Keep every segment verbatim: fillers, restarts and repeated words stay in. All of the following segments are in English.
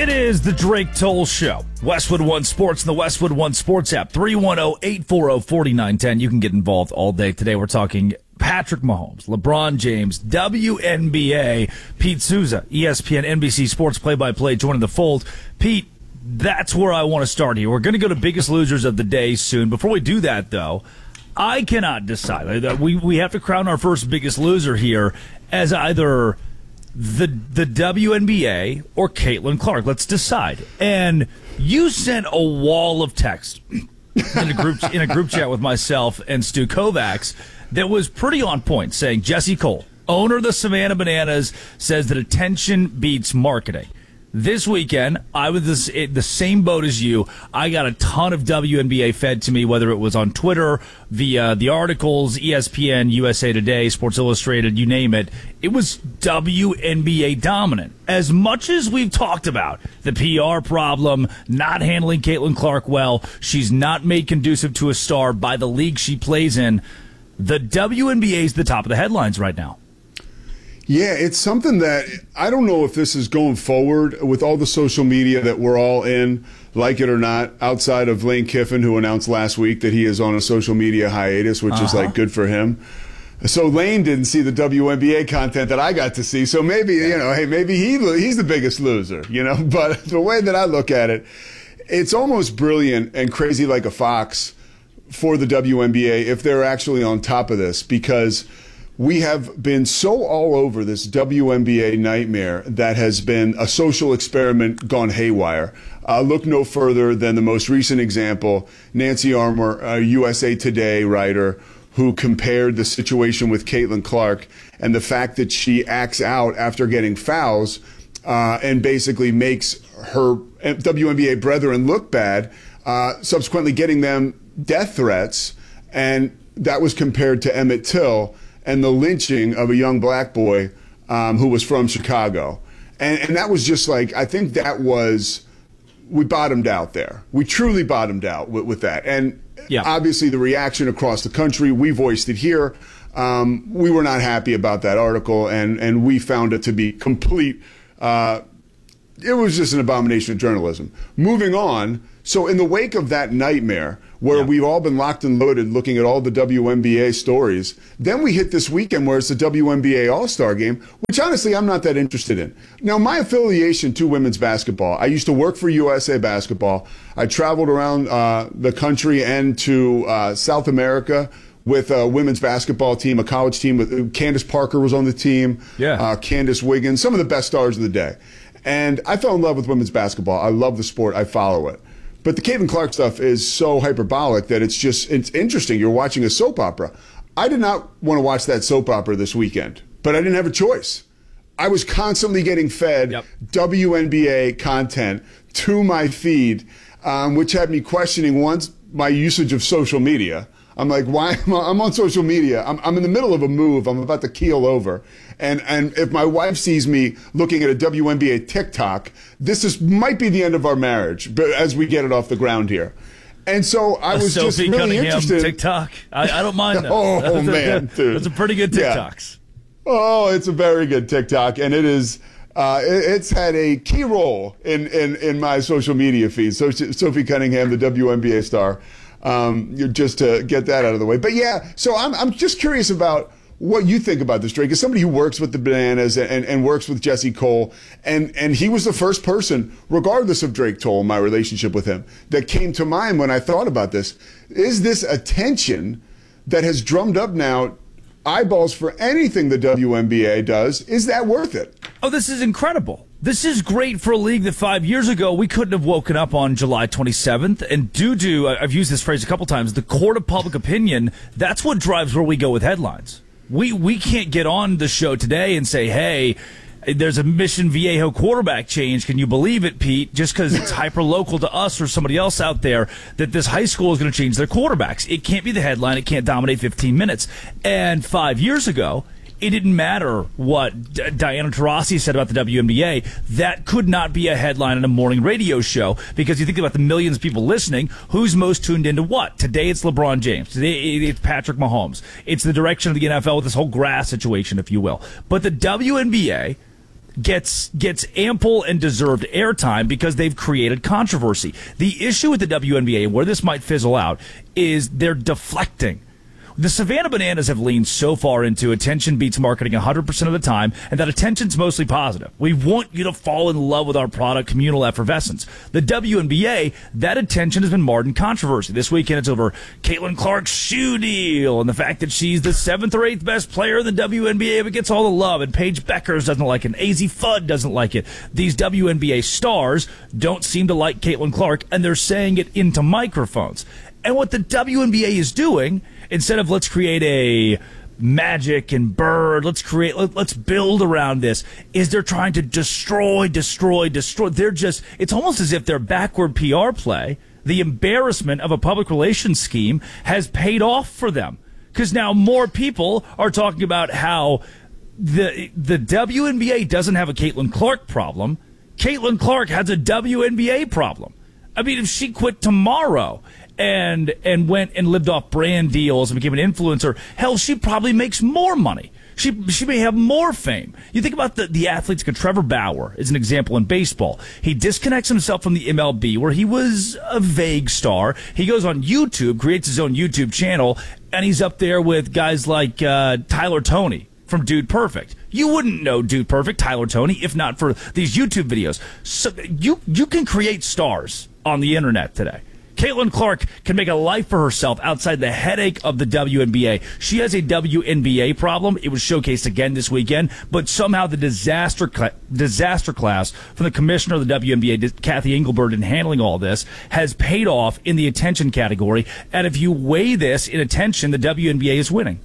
It is the Drake Toll Show. Westwood One Sports and the Westwood One Sports app. three one zero, eight four zero, four nine one zero. You can get involved all day. Today we're talking Patrick Mahomes, LeBron James, W N B A, Pete Souza, E S P N, N B C Sports play-by-play, joining the fold. Pete, that's where I want to start here. We're going to go to biggest losers of the day soon. Before we do that, though, I cannot decide. We, we have to crown our first biggest loser here as either the the W N B A or Caitlin Clark. Let's decide. And you sent a wall of text in a group in a group chat with myself and Stu Kovacs that was pretty on point, saying Jesse Cole, owner of the Savannah Bananas, says that attention beats marketing. This weekend, I was the same boat as you. I got a ton of W N B A fed to me, whether it was on Twitter, via the articles, E S P N, U S A Today, Sports Illustrated, you name it. It was W N B A dominant. As much as we've talked about the P R problem, not handling Caitlin Clark well, she's not made conducive to a star by the league she plays in, the W N B A is the top of the headlines right now. Yeah, it's something that I don't know if this is going forward with all the social media that we're all in, like it or not, outside of Lane Kiffin, who announced last week that he is on a social media hiatus, which uh-huh. is like good for him. So Lane didn't see the W N B A content that I got to see. So maybe, you know, hey, maybe he he's the biggest loser, you know. But the way that I look at it, it's almost brilliant and crazy like a fox for the W N B A if they're actually on top of this, because we have been so all over this W N B A nightmare that has been a social experiment gone haywire. Uh, look no further than the most recent example, Nancy Armour, a U S A Today writer, who compared the situation with Caitlin Clark and the fact that she acts out after getting fouls uh, and basically makes her W N B A brethren look bad, uh, subsequently getting them death threats. And that was compared to Emmett Till and the lynching of a young black boy um, who was from Chicago. And, and that was just like, I think that was, we bottomed out there. We truly bottomed out with, with that. And yeah. obviously the reaction across the country, we voiced it here. Um, we were not happy about that article, and, and we found it to be complete, uh, it was just an abomination of journalism. Moving on, so in the wake of that nightmare, where yeah. we've all been locked and loaded looking at all the W N B A stories, then we hit this weekend where it's the W N B A All-Star Game, which honestly I'm not that interested in. Now, my affiliation to women's basketball, I used to work for U S A Basketball. I traveled around uh, the country and to uh, South America with a women's basketball team, a college team. With Candace Parker was on the team, yeah. uh, Candace Wiggins, some of the best stars of the day. And I fell in love with women's basketball. I love the sport. I follow it. But the Caitlin Clark stuff is so hyperbolic that it's just, it's interesting. You're watching a soap opera. I did not want to watch that soap opera this weekend, but I didn't have a choice. I was constantly getting fed yep. W N B A content to my feed, um, which had me questioning once my usage of social media. I'm like, why? I'm on social media. I'm, I'm in the middle of a move. I'm about to keel over. And and if my wife sees me looking at a W N B A TikTok, this is might be the end of our marriage, but as we get it off the ground here. And so I was just really Cunningham interested. TikTok. I, I don't mind that. oh, that's man, a, dude. That's a pretty good TikToks. Yeah. Oh, it's a very good TikTok, and it is. Uh, it, it's had a key role in, in, in my social media feed. So Sophie Cunningham, the W N B A star. Um, just to get that out of the way. But yeah, so I'm I'm just curious about what you think about this, Drake. As somebody who works with the Bananas and, and works with Jesse Cole, and, and he was the first person, regardless of Drake Toll, my relationship with him, that came to mind when I thought about this. Is this attention that has drummed up now eyeballs for anything the W N B A does, is that worth it? Oh, this is incredible. This is great for a league that five years ago we couldn't have woken up on July twenty-seventh. And due to, I've used this phrase a couple times, the court of public opinion, that's what drives where we go with headlines. We we can't get on the show today and say, hey, there's a Mission Viejo quarterback change. Can you believe it, Pete? Just because it's hyper-local to us or somebody else out there, that this high school is going to change their quarterbacks. It can't be the headline. It can't dominate fifteen minutes. And five years ago, it didn't matter what D- Diana Taurasi said about the W N B A. That could not be a headline on a morning radio show, because you think about the millions of people listening, who's most tuned into what? Today it's LeBron James. Today it's Patrick Mahomes. It's the direction of the N F L with this whole grass situation, if you will. But the W N B A gets gets ample and deserved airtime because they've created controversy. The issue with the W N B A, where this might fizzle out, is they're deflecting. The Savannah Bananas have leaned so far into attention beats marketing one hundred percent of the time, and that attention's mostly positive. We want you to fall in love with our product, communal effervescence. The W N B A, that attention has been marred in controversy. This weekend it's over Caitlin Clark's shoe deal and the fact that she's the seventh or eighth best player in the W N B A, but gets all the love, and Paige Beckers doesn't like it, and A Z Fudd doesn't like it. These W N B A stars don't seem to like Caitlin Clark, and they're saying it into microphones. And what the W N B A is doing, instead of let's create a Magic and Bird, let's create, let, let's build around this, is they're trying to destroy, destroy, destroy. They're just, it's almost as if their backward P R play, the embarrassment of a public relations scheme, has paid off for them. Because now more people are talking about how the the W N B A doesn't have a Caitlin Clark problem. Caitlin Clark has a W N B A problem. I mean, if she quit tomorrow and and went and lived off brand deals and became an influencer, hell, she probably makes more money. She she may have more fame. You think about the, the athletes like Trevor Bauer is an example in baseball. He disconnects himself from the M L B, where he was a vague star. He goes on YouTube, creates his own YouTube channel, and he's up there with guys like uh, Tyler Toney from Dude Perfect. You wouldn't know Dude Perfect, Tyler Toney, if not for these YouTube videos. So you you can create stars on the internet today. Caitlin Clark can make a life for herself outside the headache of the W N B A. She has a W N B A problem. It was showcased again this weekend, but somehow the disaster cl- disaster class from the commissioner of the W N B A, Kathy Engelbert, in handling all this has paid off in the attention category. And if you weigh this in attention, the W N B A is winning.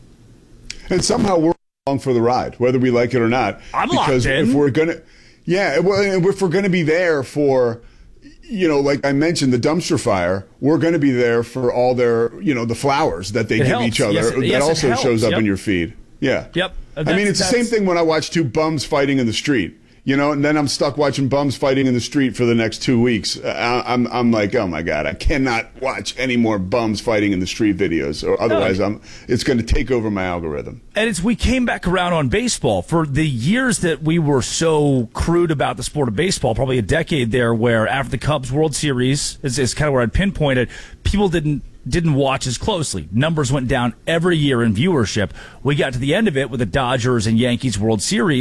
And somehow we're along for the ride, whether we like it or not. I'm because locked in. If we're gonna, yeah, well, if we're gonna be there for, you know, like I mentioned, the dumpster fire, we're going to be there for all their, you know, the flowers that they it give helps. each other. Yes, it, that yes, also shows up yep. in your feed. Yeah. Yep. I mean, it's the same thing when I watch two bums fighting in the street, you know, and then I'm stuck watching bums fighting in the street for the next two weeks. Uh, I'm, I'm like, oh my God, I cannot watch any more bums fighting in the street videos, or otherwise no. I'm, it's going to take over my algorithm. And it's, we came back around on baseball for the years that we were so crude about the sport of baseball, probably a decade there, where after the Cubs World Series is, is kind of where I'd pinpointed, people didn't didn't watch as closely. Numbers went down every year in viewership. We got to the end of it with the Dodgers and Yankees World Series.